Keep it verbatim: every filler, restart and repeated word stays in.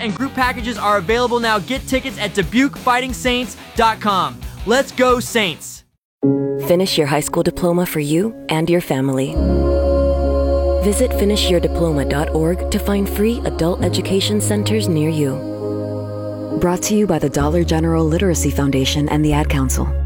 and group packages are available now. Get tickets at Dubuque Fighting Saints dot com. Let's go, Saints! Finish your high school diploma for you and your family. Visit finish your diploma dot org to find free adult education centers near you. Brought to you by the Dollar General Literacy Foundation and the Ad Council.